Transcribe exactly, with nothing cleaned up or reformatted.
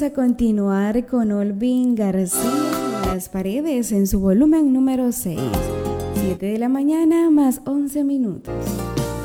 vamos a continuar con Olvin García, Las Paredes, en su volumen número seis. siete de la mañana más once minutos.